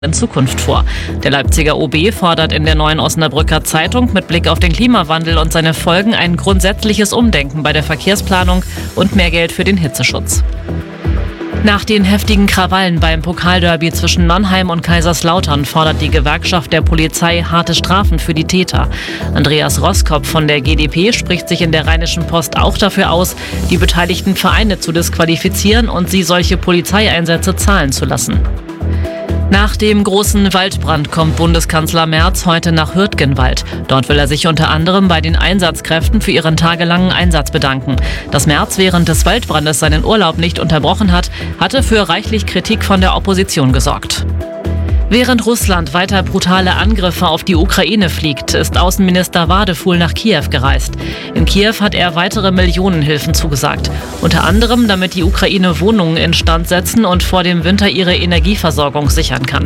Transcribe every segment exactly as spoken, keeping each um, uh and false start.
in Zukunft vor. Der Leipziger O B fordert in der Neuen Osnabrücker Zeitung mit Blick auf den Klimawandel und seine Folgen ein grundsätzliches Umdenken bei der Verkehrsplanung und mehr Geld für den Hitzeschutz. Nach den heftigen Krawallen beim Pokalderby zwischen Mannheim und Kaiserslautern fordert die Gewerkschaft der Polizei harte Strafen für die Täter. Andreas Roskopf von der G d P spricht sich in der Rheinischen Post auch dafür aus, die beteiligten Vereine zu disqualifizieren und sie solche Polizeieinsätze zahlen zu lassen. Nach dem großen Waldbrand kommt Bundeskanzler Merz heute nach Hürtgenwald. Dort will er sich unter anderem bei den Einsatzkräften für ihren tagelangen Einsatz bedanken. Dass Merz während des Waldbrandes seinen Urlaub nicht unterbrochen hat, hatte für reichlich Kritik von der Opposition gesorgt. Während Russland weiter brutale Angriffe auf die Ukraine fliegt, ist Außenminister Wadefuhl nach Kiew gereist. In Kiew hat er weitere Millionenhilfen zugesagt. Unter anderem, damit die Ukraine Wohnungen instand setzen und vor dem Winter ihre Energieversorgung sichern kann.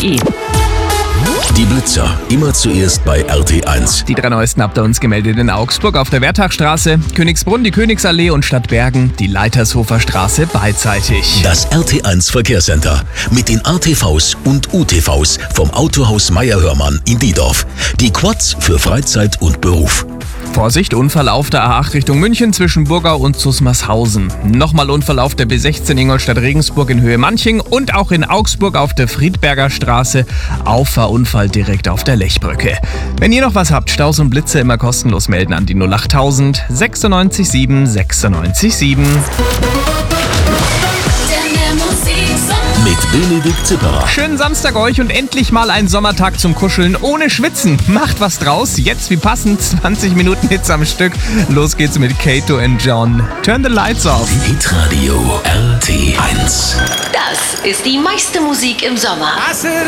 Die Blitzer, immer zuerst bei R T eins. Die drei neuesten habt ihr uns gemeldet in Augsburg auf der Wertachstraße, Königsbrunn, die Königsallee und Stadtbergen, die Leitershofer Straße beidseitig. Das R T eins Verkehrscenter mit den A T Vs und U T Vs vom Autohaus Meier-Hörmann in Diedorf. Die Quads für Freizeit und Beruf. Vorsicht, Unfall auf der A acht Richtung München zwischen Burgau und Zusmarshausen. Nochmal Unfall auf der B sechzehn Ingolstadt-Regensburg in Höhe Manching und auch in Augsburg auf der Friedberger Straße. Auffahrunfall direkt auf der Lechbrücke. Wenn ihr noch was habt, Staus und Blitze immer kostenlos melden an die null achttausend sechsundneunzig sieben sechsundneunzig sieben. Mit Benedikt Zipperer. Schönen Samstag euch und endlich mal ein Sommertag zum Kuscheln ohne Schwitzen. Macht was draus, jetzt wie passend, zwanzig Minuten Hits am Stück. Los geht's mit Kato and John. Turn the lights off. Hitradio R T eins. Das ist die meiste Musik im Sommer.